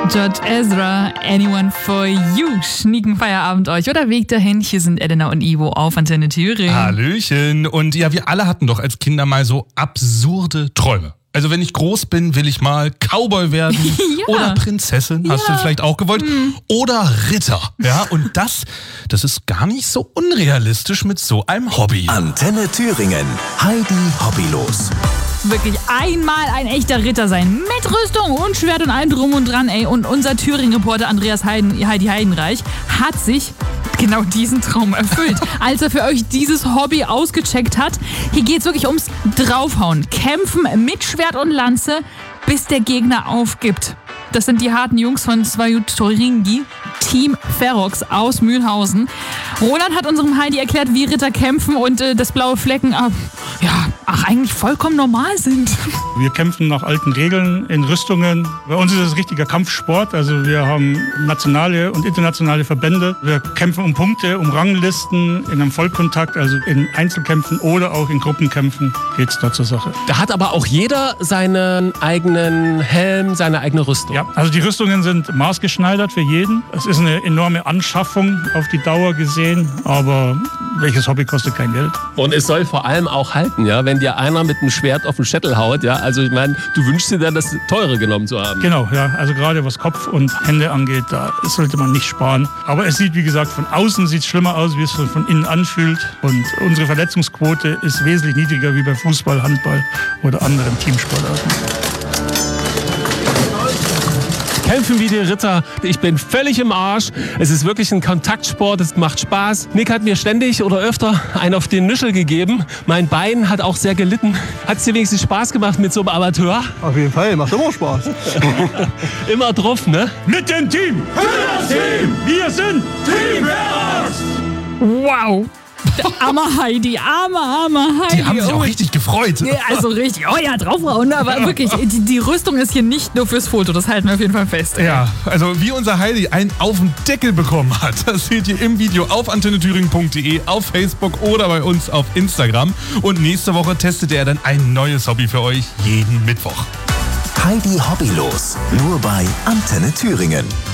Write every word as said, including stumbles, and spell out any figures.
George Ezra, Anyone for You. Schnieken Feierabend euch oder Weg dahin. Hier sind Elena und Ivo auf Antenne Thüringen. Hallöchen. Und ja, wir alle hatten doch als Kinder mal so absurde Träume. Also wenn ich groß bin, will ich mal Cowboy werden Ja. oder Prinzessin, hast Ja. du vielleicht auch gewollt, Hm. oder Ritter. Ja, und das, das ist gar nicht so unrealistisch mit so einem Hobby. Antenne Thüringen. Heidi Hobbylos. Wirklich einmal ein echter Ritter sein. Mit Rüstung und Schwert und allem drum und dran, ey. Und unser Thüringen-Reporter Andreas Heiden, Heidi Heidenreich hat sich genau diesen Traum erfüllt, als er für euch dieses Hobby ausgecheckt hat. Hier geht's wirklich ums Draufhauen. Kämpfen mit Schwert und Lanze, bis der Gegner aufgibt. Das sind die harten Jungs von Svayutoringi, Team Ferox aus Mühlhausen. Roland hat unserem Heidi erklärt, wie Ritter kämpfen und äh, dass blaue Flecken, äh, ja, ach, eigentlich vollkommen normal sind. Wir kämpfen nach alten Regeln in Rüstungen. Bei uns ist es richtiger Kampfsport. Also wir haben nationale und internationale Verbände. Wir kämpfen um Punkte, um Ranglisten, in einem Vollkontakt, also in Einzelkämpfen oder auch in Gruppenkämpfen geht es da zur Sache. Da hat aber auch jeder seinen eigenen Helm, seine eigene Rüstung. Ja, also die Rüstungen sind maßgeschneidert für jeden. Es ist eine enorme Anschaffung auf die Dauer gesehen, aber welches Hobby kostet kein Geld? Und es soll vor allem auch halten, ja, wenn dir einer mit einem Schwert auf den Schädel haut, ja, also ich meine, du wünschst dir dann, das teure genommen zu haben. Genau, ja, also gerade was Kopf und Hände angeht, da sollte man nicht sparen. Aber es sieht, wie gesagt, von außen sieht es schlimmer aus, wie es von innen anfühlt. Und unsere Verletzungsquote ist wesentlich niedriger wie bei Fußball, Handball oder anderen Teamsportarten. Kämpfen wie die Ritter. Ich bin völlig im Arsch. Es ist wirklich ein Kontaktsport, es macht Spaß. Nick hat mir ständig oder öfter einen auf den Nischel gegeben. Mein Bein hat auch sehr gelitten. Hat es dir wenigstens Spaß gemacht mit so einem Amateur? Auf jeden Fall, macht immer Spaß. Immer drauf, ne? Mit dem Team! Für das Team! Wir sind Team Ferox! Wow. Der arme Heidi, arme, arme Heidi. Die haben sich Oh. auch richtig gefreut. Ja, also richtig, oh ja, draufhauen, aber wirklich, die, die Rüstung ist hier nicht nur fürs Foto, das halten wir auf jeden Fall fest. Ja, also wie unser Heidi einen auf den Deckel bekommen hat, das seht ihr im Video auf antenne thüringen punkt de, auf Facebook oder bei uns auf Instagram. Und nächste Woche testet er dann ein neues Hobby für euch jeden Mittwoch. Heidi Hobbylos. Nur bei Antenne Thüringen.